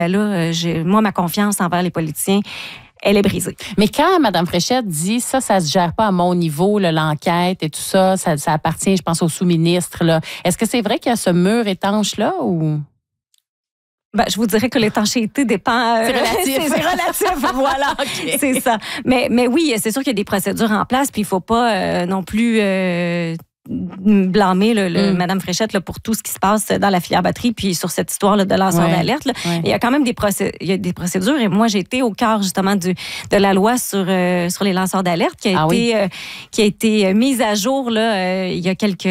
Moi, ma confiance envers les politiciens, elle est brisée. Mais quand Mme Fréchette dit ça se gère pas à mon niveau, là, l'enquête et tout ça, ça appartient, je pense, au sous-ministre, là. Est-ce que c'est vrai qu'il y a ce mur étanche-là ou... Je vous dirais que l'étanchéité dépend. C'est relatif. C'est relatif, voilà. Okay. C'est ça. Mais oui, c'est sûr qu'il y a des procédures en place, puis il faut pas non plus blâmer Mme Fréchette là, pour tout ce qui se passe dans la filière batterie puis sur cette histoire là, de lanceur d'alerte. Là. Ouais. Il y a quand même des procédures et moi, j'ai été au cœur justement de la loi sur les lanceurs d'alerte qui a été mise à jour là, il y a quelques...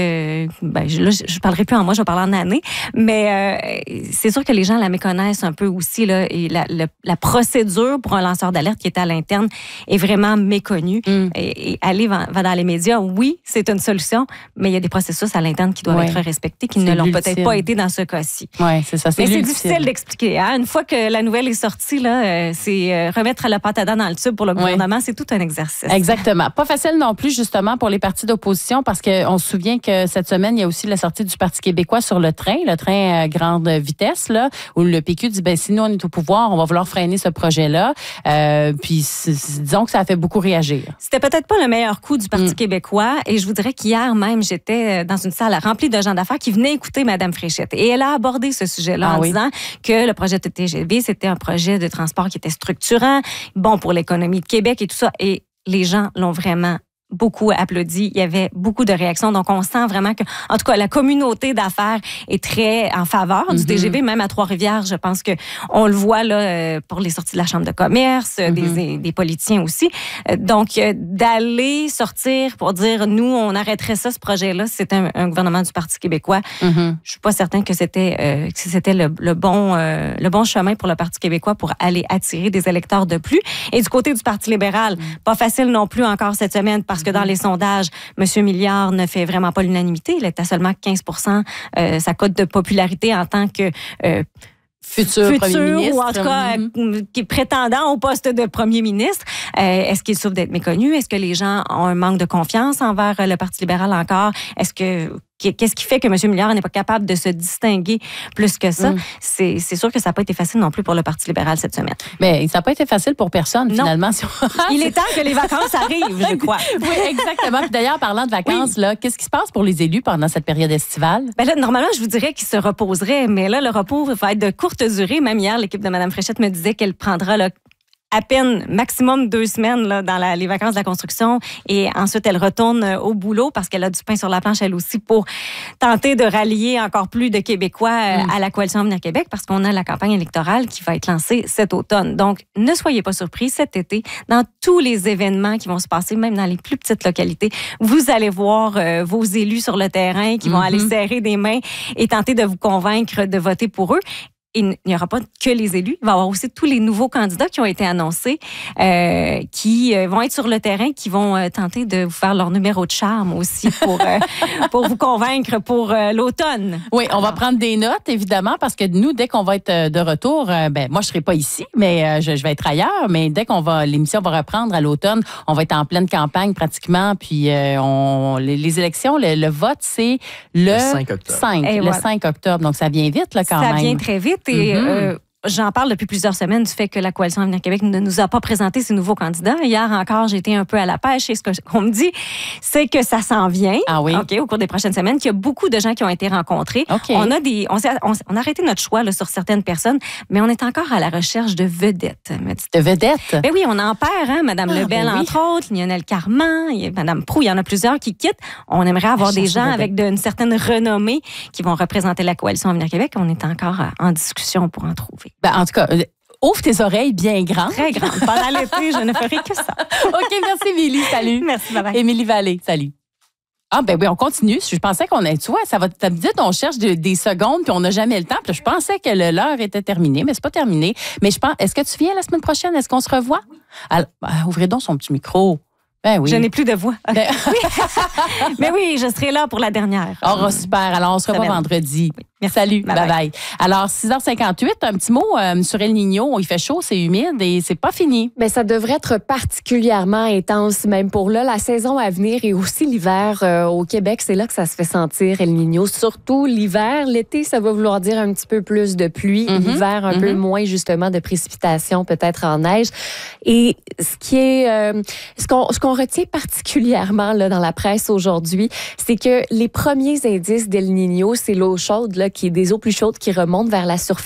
je parlerai plus en moi, je vais parler en année, mais c'est sûr que les gens la méconnaissent un peu aussi là, et la procédure pour un lanceur d'alerte qui est à l'interne est vraiment méconnue. Et aller va dans les médias, oui, c'est une solution, mais il y a des processus à l'interne qui doivent être respectés, qui ne l'ont peut-être pas été dans ce cas-ci. Oui, c'est ça. Mais c'est difficile d'expliquer. Hein? Une fois que la nouvelle est sortie, là, c'est remettre la pâte à dents dans le tube pour le gouvernement, c'est tout un exercice. Exactement. Pas facile non plus, justement, pour les partis d'opposition, parce qu'on se souvient que cette semaine, il y a aussi la sortie du Parti québécois sur le train grande vitesse, là, où le PQ dit, si nous, on est au pouvoir, on va vouloir freiner ce projet-là. Puis, disons que ça a fait beaucoup réagir. C'était peut-être pas le meilleur coup du Parti québécois, et je vous dirais qu'hier même, j'étais dans une salle remplie de gens d'affaires qui venaient écouter Mme Fréchette. Et elle a abordé ce sujet-là en disant que le projet de TGV, c'était un projet de transport qui était structurant, bon pour l'économie de Québec et tout ça. Et les gens l'ont vraiment beaucoup applaudi. Il y avait beaucoup de réactions. Donc, on sent vraiment que, en tout cas, la communauté d'affaires est très en faveur du TGV, même à Trois-Rivières. Je pense que on le voit là pour les sorties de la Chambre de commerce, des politiciens aussi. Donc, d'aller sortir pour dire, nous, on arrêterait ça, ce projet-là, si c'était un gouvernement du Parti québécois. Je suis pas certaine que c'était le bon chemin pour le Parti québécois pour aller attirer des électeurs de plus. Et du côté du Parti libéral, pas facile non plus encore cette semaine parce que dans les sondages, M. Milliard ne fait vraiment pas l'unanimité. Il est à seulement 15% sa cote de popularité en tant que futur premier ministre. Ou en tout cas, qui est prétendant au poste de premier ministre. Est-ce qu'il souffre d'être méconnu? Est-ce que les gens ont un manque de confiance envers le Parti libéral encore? Qu'est-ce qui fait que M. Milliard n'est pas capable de se distinguer plus que ça? C'est sûr que ça n'a pas été facile non plus pour le Parti libéral cette semaine. Mais ça n'a pas été facile pour personne, finalement. Il est temps que les vacances arrivent, je crois. Oui, exactement. Puis d'ailleurs, parlant de vacances, là, qu'est-ce qui se passe pour les élus pendant cette période estivale? Là, normalement, je vous dirais qu'ils se reposeraient, mais là, le repos va être de courte durée. Même hier, l'équipe de Mme Fréchette me disait qu'elle prendra à peine maximum 2 semaines là, dans les vacances de la construction et ensuite elle retourne au boulot parce qu'elle a du pain sur la planche elle aussi pour tenter de rallier encore plus de Québécois à la Coalition Avenir Québec parce qu'on a la campagne électorale qui va être lancée cet automne. Donc, ne soyez pas surpris cet été, dans tous les événements qui vont se passer, même dans les plus petites localités, vous allez voir vos élus sur le terrain qui vont aller serrer des mains et tenter de vous convaincre de voter pour eux. Et il n'y aura pas que les élus. Il va y avoir aussi tous les nouveaux candidats qui ont été annoncés, qui vont être sur le terrain, qui vont tenter de vous faire leur numéro de charme aussi pour vous convaincre pour l'automne. Oui, on va prendre des notes, évidemment, parce que nous, dès qu'on va être de retour, moi, je ne serai pas ici, mais je vais être ailleurs. Mais dès l'émission va reprendre à l'automne, on va être en pleine campagne pratiquement. Puis les élections, le vote, c'est le 5 octobre. 5 octobre. Donc, ça vient vite, là, quand même. Ça vient très vite. Et j'en parle depuis plusieurs semaines du fait que la Coalition Avenir Québec ne nous a pas présenté ses nouveaux candidats. Hier encore, j'ai été un peu à la pêche et ce qu'on me dit, c'est que ça s'en vient. Ah oui? OK, au cours des prochaines semaines, qu'il y a beaucoup de gens qui ont été rencontrés. Okay. On a arrêté notre choix là, sur certaines personnes, mais on est encore à la recherche de vedettes. De vedettes? Ben oui, on en perd, Mme Lebel, entre autres, Lionel Carman, Mme Proulx, il y en a plusieurs qui quittent. On aimerait avoir des gens avec une certaine renommée qui vont représenter la Coalition Avenir Québec. On est encore en discussion pour en trouver. En tout cas, ouvre tes oreilles bien grandes. Très grandes. Pendant l'été, je ne ferai que ça. OK, merci, Émilie. Salut. Merci, bye-bye. Émilie Vallée, salut. Ah, ben oui, on continue. Je pensais qu'on est, tu vois, ça me dit, on cherche des secondes puis on n'a jamais le temps. Puis je pensais que l'heure était terminée, mais c'est pas terminé. Mais est-ce que tu viens la semaine prochaine? Est-ce qu'on se revoit? Alors, ouvrez donc son petit micro. Ben oui. Je n'ai plus de voix. Mais oui, je serai là pour la dernière. Oh, super. Alors, on se revoit vendredi. Oui. Merci. Salut. Bye-bye. Alors, 6h58, un petit mot sur El Niño. Il fait chaud, c'est humide et c'est pas fini. Mais ça devrait être particulièrement intense, même pour là, la saison à venir et aussi l'hiver au Québec. C'est là que ça se fait sentir, El Niño. Surtout l'hiver. L'été, ça va vouloir dire un petit peu plus de pluie. L'hiver, un peu moins, justement, de précipitations, peut-être en neige. Et ce qui est, ce qu'on retient particulièrement là, dans la presse aujourd'hui, c'est que les premiers indices d'El Niño, c'est l'eau chaude, là, qui est des eaux plus chaudes qui remontent vers la surface